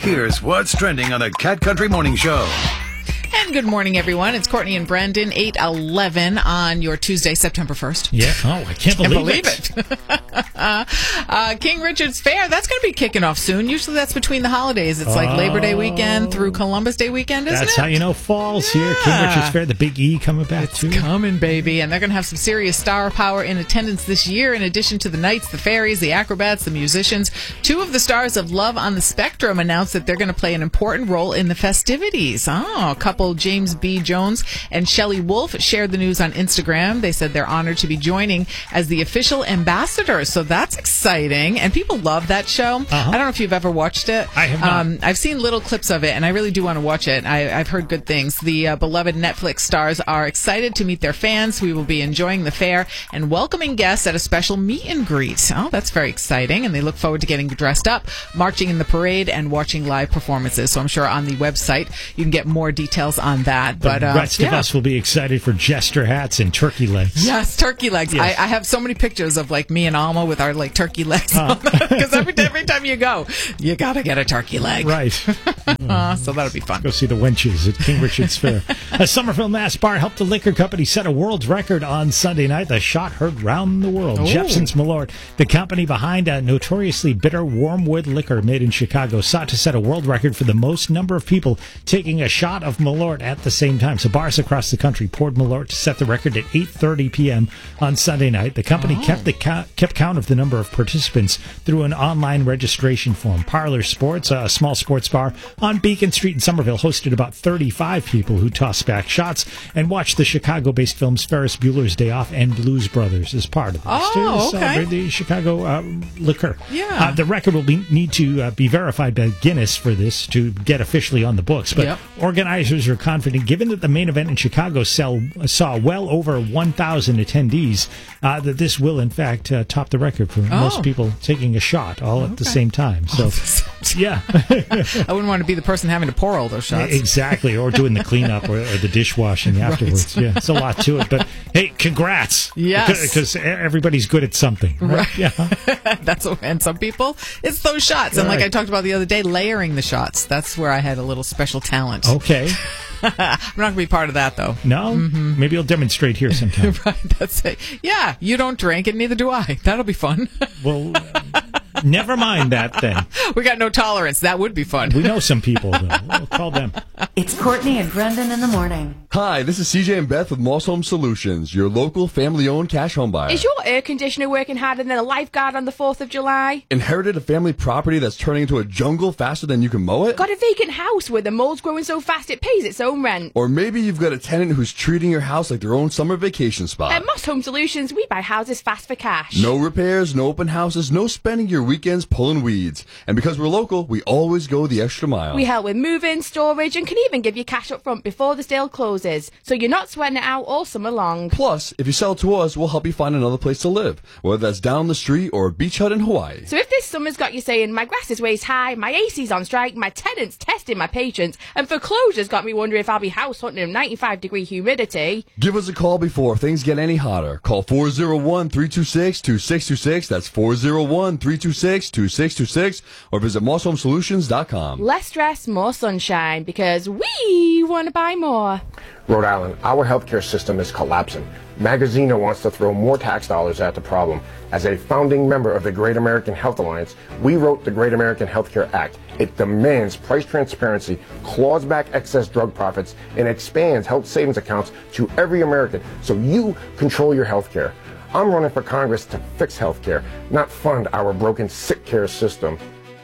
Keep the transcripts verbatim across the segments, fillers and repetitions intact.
Here's what's trending on the Cat Country Morning Show. And good morning, everyone. It's Courtney and Brendan, eight eleven on your Tuesday, September first. Yeah. Oh, I can't believe, Can't believe it. it. uh, King Richard's Fair, that's going to be kicking off soon. Usually that's between the holidays. It's like Labor Day weekend through Columbus Day weekend, isn't That's it? how you know fall's Yeah. here. King Richard's Fair, the Big E coming back, It's too. coming, baby. And they're going to have some serious star power in attendance this year, in addition to the knights, the fairies, the acrobats, the musicians. Two of the stars of Love on the Spectrum announced that they're going to play an important role in the festivities. Oh, couple James B. Jones and Shelley Wolf shared the news on Instagram. They said they're honored to be joining as the official ambassadors. So that's exciting. And people love that show. Uh-huh. I don't know if you've ever watched it. I have not. Um, I've seen little clips of it, and I really do want to watch it. I, I've heard good things. The uh, beloved Netflix stars are excited to meet their fans. We will be enjoying the fair and welcoming guests at a special meet and greet. Oh, that's very exciting. And they look forward to getting dressed up, marching in the parade, and watching live performances. So I'm sure on the website you can get more details on that. The But uh, rest yeah. of us will be excited for jester hats and turkey legs. Yes, turkey legs. Yes. I, I have so many pictures of like me and Alma with our like turkey legs. Because every, every time you go, you got to get a turkey leg. Right. Uh, so that'll be fun. Go see the wenches at King Richard's Fair. A Somerville Mass Bar helped the liquor company set a world record on Sunday night. The shot heard round the world. Ooh. Jepson's Malort, the company behind a notoriously bitter wormwood liquor made in Chicago, sought to set a world record for the most number of people taking a shot of Malort at the same time. So bars across the country poured Malort to set the record at eight thirty p.m. on Sunday night. The company Oh. kept the ca- kept count of the number of participants through an online registration form. Parlor Sports, a small sports bar on Beacon Street in Somerville, hosted about thirty-five people who tossed back shots and watched the Chicago-based films Ferris Bueller's Day Off and Blues Brothers as part of this. Oh, to okay. celebrate the Chicago uh, liquor. Yeah. Uh, the record will be, need to uh, be verified by Guinness for this to get officially on the books. But Yep. organizers are confident, given that the main event in Chicago sell, saw well over one thousand attendees, uh, that this will, in fact, uh, top the record for Oh. most people taking a shot all at the same time. So, yeah. I wouldn't want to be the person having to pour all those shots. Exactly, or doing the cleanup or, or the dishwashing afterwards. Yeah, it's a lot to it. But, hey, congrats. Yes. Because everybody's good at something. Right? Right. Yeah. That's what, and some people, it's those shots. And like Right. I talked about the other day, layering the shots. That's where I had a little special talent. Okay. I'm not going to be part of that, though. No? Maybe you'll demonstrate here sometime. Right, that's it. Yeah, you don't drink, and neither do I. That'll be fun. Well, never mind that then. We got no tolerance. That would be fun. We know some people, though. We'll call them. It's Courtney and Brendan in the morning. Hi, this is C J and Beth with Moss Home Solutions, your local family-owned cash home buyer. Is your air conditioner working harder than a lifeguard on the fourth of July? Inherited a family property that's turning into a jungle faster than you can mow it? Got a vacant house where the mold's growing so fast it pays its own rent? Or maybe you've got a tenant who's treating your house like their own summer vacation spot. At Moss Home Solutions, we buy houses fast for cash. No repairs, no open houses, no spending your weekends pulling weeds. And because we're local, we always go the extra mile. We help with move-in, storage, and can even give you cash up front before the sale closes, so you're not sweating it out all summer long. Plus, if you sell to us, we'll help you find another place to live, whether that's down the street or a beach hut in Hawaii. So if this summer's got you saying, my grass is waist high, my A C's on strike, my tenant's testing my patience, and foreclosure's got me wondering if I'll be house hunting in ninety-five degree humidity. Give us a call before things get any hotter. Call four oh one, three two six, two six two six. That's four oh one, three two six, two six two six. Or visit moss home solutions dot com. Less stress, more sunshine, because we want to buy more. Rhode Island, our healthcare system is collapsing. Magaziner wants to throw more tax dollars at the problem. As a founding member of the Great American Health Alliance, we wrote the Great American Healthcare Act. It demands price transparency, claws back excess drug profits, and expands health savings accounts to every American so you control your healthcare. I'm running for Congress to fix healthcare, not fund our broken sick care system.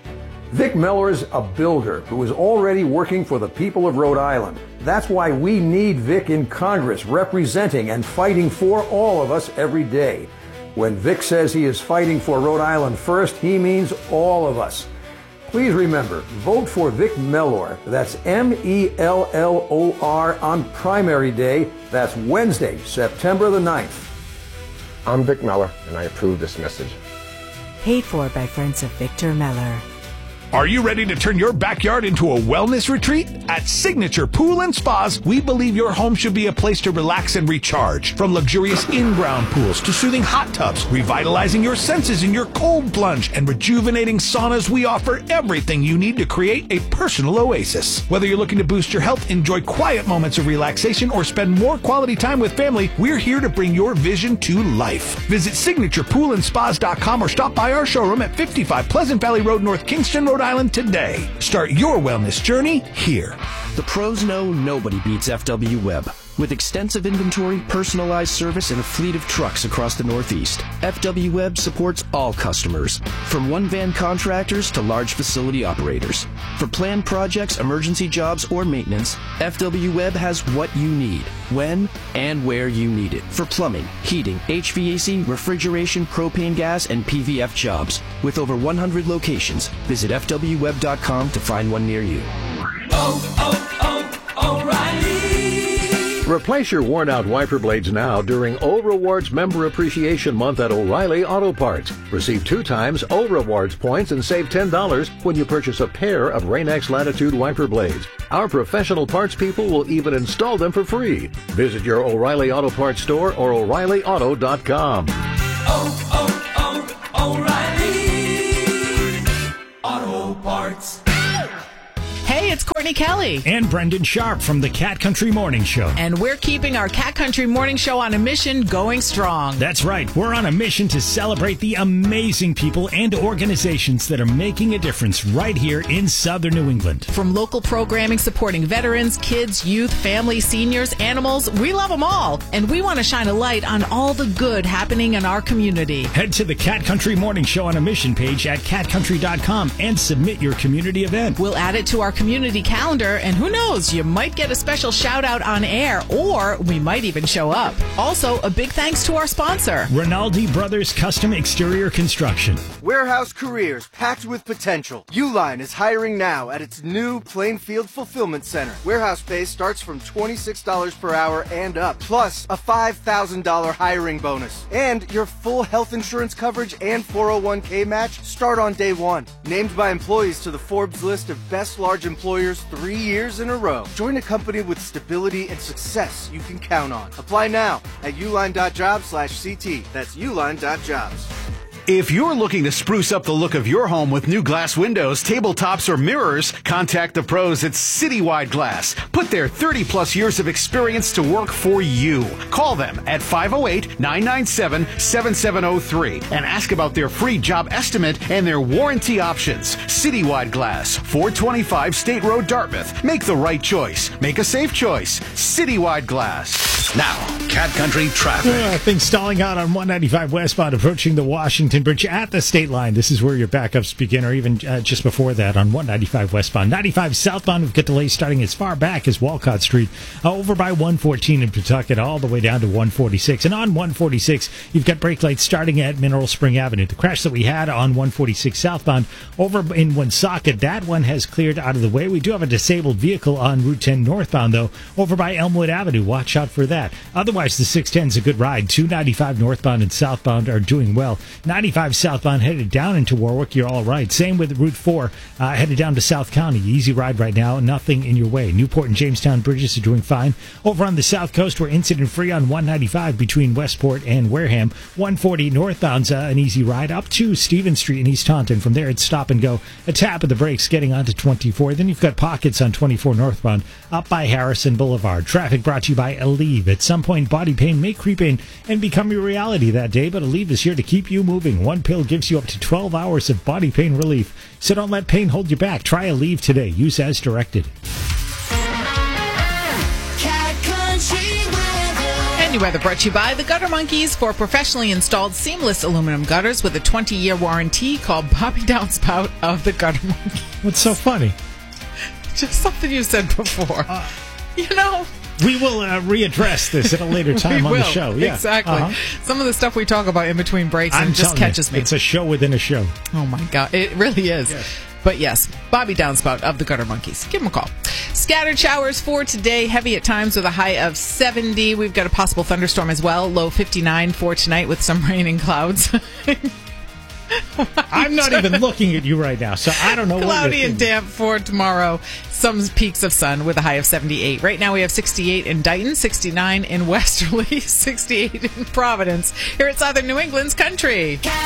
Vic Miller's a builder who is already working for the people of Rhode Island. That's why we need Vic in Congress, representing and fighting for all of us every day. When Vic says he is fighting for Rhode Island first, he means all of us. Please remember, vote for Vic Mellor. That's M E L L O R on primary day. That's Wednesday, September the ninth. I'm Vic Meller, and I approve this message. Paid for by Friends of Victor Meller. Are you ready to turn your backyard into a wellness retreat? At Signature Pool and Spas, we believe your home should be a place to relax and recharge. From luxurious in-ground pools to soothing hot tubs, revitalizing your senses in your cold plunge, and rejuvenating saunas, we offer everything you need to create a personal oasis. Whether you're looking to boost your health, enjoy quiet moments of relaxation, or spend more quality time with family, we're here to bring your vision to life. Visit signature pool and spas dot com or stop by our showroom at fifty-five Pleasant Valley Road, North Kingston, Rhode Island today. Start your wellness journey here. The pros know nobody beats F W Web. With extensive inventory, personalized service, and a fleet of trucks across the Northeast, F W Web supports all customers, from one-van contractors to large facility operators. For planned projects, emergency jobs, or maintenance, F W Web has what you need, when and where you need it. For plumbing, heating, H V A C, refrigeration, propane gas, and P V F jobs. With over one hundred locations, visit F W web dot com to find one near you. Oh, oh, oh, O'Reilly. Replace your worn-out wiper blades now during O Rewards Member Appreciation Month at O'Reilly Auto Parts. Receive two times O Rewards points and save ten dollars when you purchase a pair of Rain-X Latitude wiper blades. Our professional parts people will even install them for free. Visit your O'Reilly Auto Parts store or O'Reilly Auto dot com. Oh, oh, oh, O'Reilly Auto Parts. Hey, it's Courtney Kelly. And Brendan Sharp from the Cat Country Morning Show. And we're keeping our Cat Country Morning Show on a mission going strong. That's right. We're on a mission to celebrate the amazing people and organizations that are making a difference right here in Southern New England. From local programming supporting veterans, kids, youth, families, seniors, animals, we love them all. And we want to shine a light on all the good happening in our community. Head to the Cat Country Morning Show on a mission page at cat country dot com and submit your community event. We'll add it to our community calendar, and who knows, you might get a special shout out on air, or we might even show up. Also, a big thanks to our sponsor, Rinaldi Brothers Custom Exterior Construction. Warehouse careers packed with potential. Uline is hiring now at its new Plainfield Fulfillment Center. Warehouse pay starts from twenty-six dollars per hour and up, plus a five thousand dollars hiring bonus. And your full health insurance coverage and four oh one k match start on day one. Named by employees to the Forbes list of best large employers three years in a row. Join a company with stability and success you can count on. Apply now at uline dot jobs slash CT. That's uline dot jobs. If you're looking to spruce up the look of your home with new glass windows, tabletops, or mirrors, contact the pros at Citywide Glass. Put their thirty-plus years of experience to work for you. Call them at five oh eight, nine nine seven, seven seven oh three and ask about their free job estimate and their warranty options. Citywide Glass, four twenty-five State Road, Dartmouth. Make the right choice. Make a safe choice. Citywide Glass. Now, Cat Country traffic. Uh, things stalling out on one ninety-five westbound approaching the Washington Bridge at the state line. This is where your backups begin, or even uh, just before that on one ninety-five westbound. ninety-five southbound, we've got delays starting as far back as Walcott Street, uh, over by one fourteen in Pawtucket, all the way down to one forty-six. And on one forty-six, you've got brake lights starting at Mineral Spring Avenue. The crash that we had on one forty-six southbound over in Woonsocket, that one has cleared out of the way. We do have a disabled vehicle on Route ten northbound, though, over by Elmwood Avenue. Watch out for that. Otherwise, the six ten is a good ride. two ninety-five northbound and southbound are doing well. ninety-five southbound headed down into Warwick, you're all right. Same with Route four, uh, headed down to South County. Easy ride right now, nothing in your way. Newport and Jamestown bridges are doing fine. Over on the south coast, we're incident-free on one ninety-five between Westport and Wareham. one forty northbound's uh, an easy ride up to Stevens Street in East Taunton. From there, it's stop and go. A tap of the brakes getting onto twenty-four. Then you've got pockets on twenty-four northbound up by Harrison Boulevard. Traffic brought to you by Aleve. At some point, body pain may creep in and become your reality that day, but Aleve is here to keep you moving. One pill gives you up to twelve hours of body pain relief. So don't let pain hold you back. Try Aleve today. Use as directed. Any weather brought to you by the Gutter Monkeys for professionally installed seamless aluminum gutters with a twenty-year warranty. Called Bobby Downspout of the Gutter Monkeys. What's so funny? Just something you said before. Uh, you know... We will uh, readdress this at a later time on will. the show. Yeah. Exactly. Uh-huh. Some of the stuff we talk about in between breaks I'm and just catches you, me. It's a show within a show. Oh, my God. It really is. Yes. But yes, Bobby Downspout of the Gutter Monkeys. Give him a call. Scattered showers for today, heavy at times with a high of seventy. We've got a possible thunderstorm as well, low fifty-nine for tonight with some rain and clouds. I'm not even looking at you right now, so I don't know what Cloudy you're and thinking. damp for tomorrow. Some peaks of sun with a high of seventy-eight. Right now we have sixty-eight in Dighton, sixty-nine in Westerly, sixty-eight in Providence. Here at Southern New England's Country.